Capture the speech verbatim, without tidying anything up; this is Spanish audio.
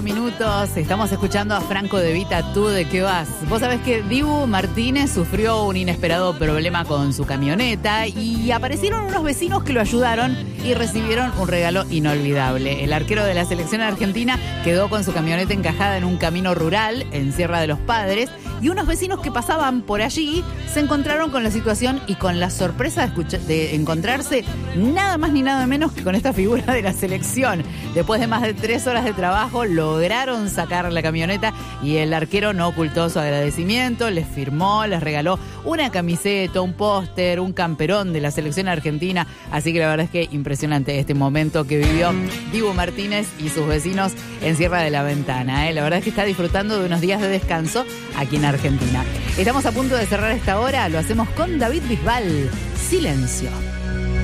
Minutos, estamos escuchando a Franco De Vita, ¿tú de qué vas? Vos sabés que Dibu Martínez sufrió un inesperado problema con su camioneta y aparecieron unos vecinos que lo ayudaron y recibieron un regalo inolvidable. El arquero de la selección argentina quedó con su camioneta encajada en un camino rural en Sierra de los Padres y unos vecinos que pasaban por allí se encontraron con la situación y con la sorpresa de, escuchar, de encontrarse nada más ni nada menos que con esta figura de la selección. Después de más de tres horas de trabajo, lograron sacar la camioneta y el arquero no ocultó su agradecimiento, les firmó, les regaló una camiseta, un póster, un camperón de la selección argentina. Así que la verdad es que impresionante este momento que vivió Dibu Martínez y sus vecinos en Sierra de la Ventana, ¿eh? La verdad es que está disfrutando de unos días de descanso aquí en Argentina. Estamos a punto de cerrar esta hora, lo hacemos con David Bisbal. Silencio.